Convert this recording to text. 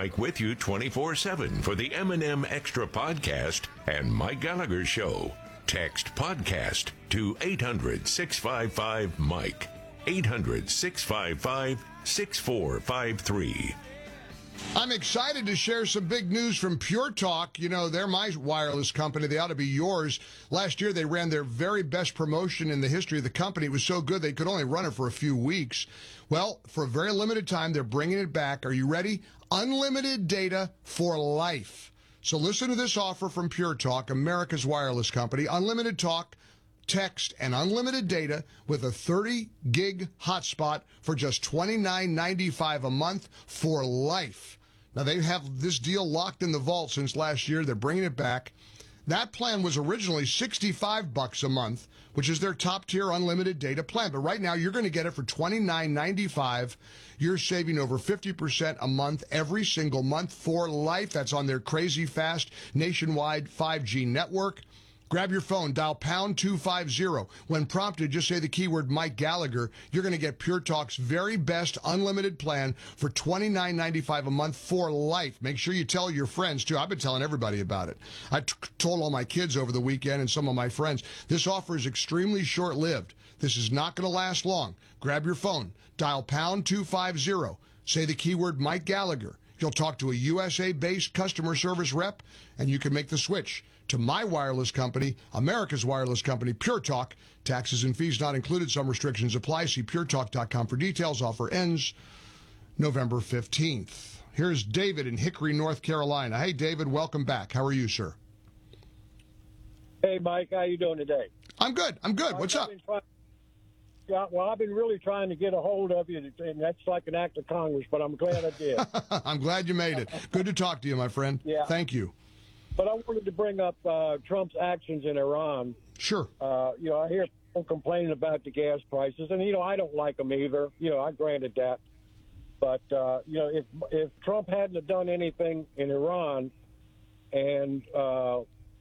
Mike with you 24/7 for the M&M Extra Podcast and Mike Gallagher Show. Text podcast to 800-655-MIKE. 800-655-6453. I'm excited to share some big news from Pure Talk. You know, they're my wireless company. They ought to be yours. Last year, they ran their very best promotion in the history of the company. It was so good they could only run it for a few weeks. Well, for a very limited time, they're bringing it back. Are you ready? Unlimited data for life. So listen to this offer from Pure Talk, America's wireless company. Unlimited talk, text, and unlimited data with a 30-gig hotspot for just $29.95 a month for life. Now, they have this deal locked in the vault since last year. They're bringing it back. That plan was originally $65 a month, which is their top-tier unlimited data plan. But right now, you're going to get it for $29.95. You're saving over 50% a month every single month for life. That's on their crazy fast nationwide 5G network. Grab your phone, dial pound 250. When prompted, just say the keyword Mike Gallagher. You're going to get Pure Talk's very best unlimited plan for $29.95 a month for life. Make sure you tell your friends, too. I've been telling everybody about it. I told all my kids over the weekend and some of my friends. This offer is extremely short-lived. This is not going to last long. Grab your phone, dial pound 250. Say the keyword Mike Gallagher. You'll talk to a USA-based customer service rep, and you can make the switch to my wireless company, America's wireless company, Pure Talk. Taxes and fees not included. Some restrictions apply. See puretalk.com for details. Offer ends November 15th. Here's David in Hickory, North Carolina. Hey, David, welcome back. How are you, sir? Hey, Mike. How you doing today? I'm good. What's up? I've been really trying to get a hold of you, and that's like an act of Congress, but I'm glad I did. I'm glad you made it. Good to talk to you, my friend. Yeah. Thank you. But I wanted to bring up Trump's actions in Iran. Sure. I hear people complaining about the gas prices, and, I don't like them either. I granted that. But, if Trump hadn't have done anything in Iran and